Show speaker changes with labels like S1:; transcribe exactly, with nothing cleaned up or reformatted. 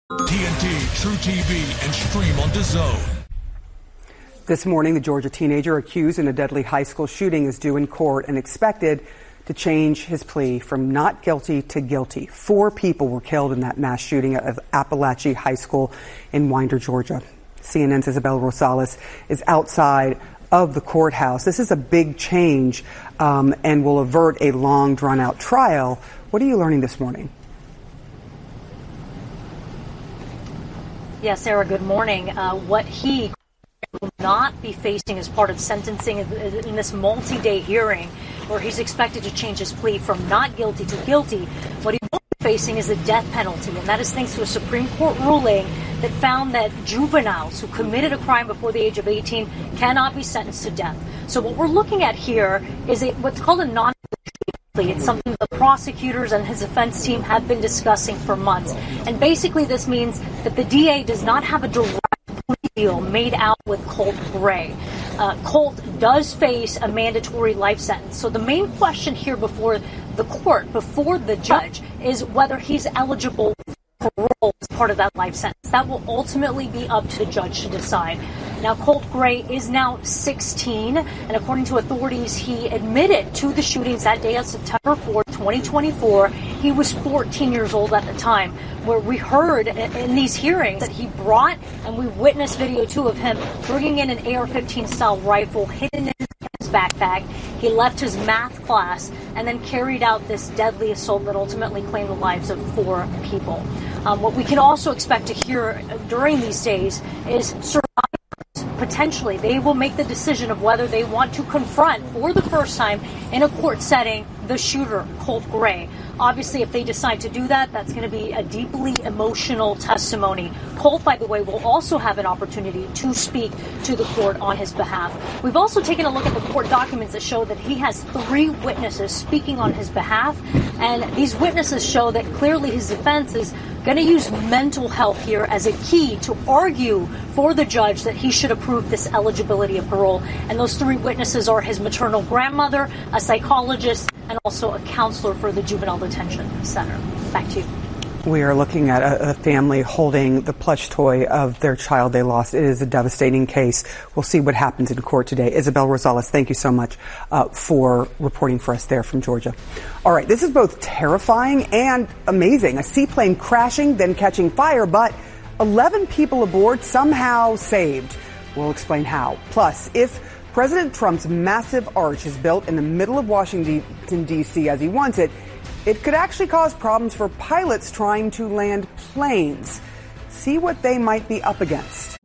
S1: T N T, True T V, and stream on DAZN.
S2: This morning, the Georgia teenager accused in a deadly high school shooting is due in court and expected to change his plea from not guilty to guilty. Four people were killed in that mass shooting at Appalachia High School in Winder, Georgia. C N N's Isabel Rosales is outside of the courthouse. This is a big change um, and will avert a long, drawn-out trial. What are you learning this morning?
S3: Yes, Sarah, good morning. Uh, what he will not be facing as part of sentencing in this multi-day hearing, where he's expected to change his plea from not guilty to guilty. What he will be facing is a death penalty, and that is thanks to a Supreme Court ruling that found that juveniles who committed a crime before the age of eighteen cannot be sentenced to death. So what we're looking at here is a, what's called a non plea. It's something the prosecutors and his defense team have been discussing for months. And basically this means that the D A does not have a direct plea deal made out with Colt Gray. Uh, Colt does face a mandatory life sentence. So the main question here before the court, before the judge, is whether he's eligible for parole as part of that life sentence. That will ultimately be up to the judge to decide. Now, Colt Gray is now sixteen, and according to authorities, he admitted to the shootings that day on September fourth, twenty twenty-four. He was fourteen years old at the time, where we heard in these hearings that he brought, and we witnessed video too of him bringing in an A R fifteen style rifle hidden in his backpack. He left his math class and then carried out this deadly assault that ultimately claimed the lives of four people. Um, what we can also expect to hear during these days is survivors. Potentially, they will make the decision of whether they want to confront for the first time in a court setting the shooter, Colt Gray. Obviously, if they decide to do that, that's going to be a deeply emotional testimony. Colt, by the way, will also have an opportunity to speak to the court on his behalf. We've also taken a look at the court documents that show that he has three witnesses speaking on his behalf, and these witnesses show that clearly his defense is going to use mental health here as a key to argue for the judge that he should approve this eligibility of parole. And those three witnesses are his maternal grandmother, a psychologist, and also a counselor for the Juvenile Detention Center. Back to you.
S2: We are looking at a, a family holding the plush toy of their child they lost. It is a devastating case. We'll see what happens in court today. Isabel Rosales, thank you so much uh, for reporting for us there from Georgia. All right, this is both terrifying and amazing. A seaplane crashing, then catching fire, but eleven people aboard somehow saved. We'll explain how. Plus, if President Trump's massive arch is built in the middle of Washington, D C as he wants it, it could actually cause problems for pilots trying to land planes. See what they might be up against.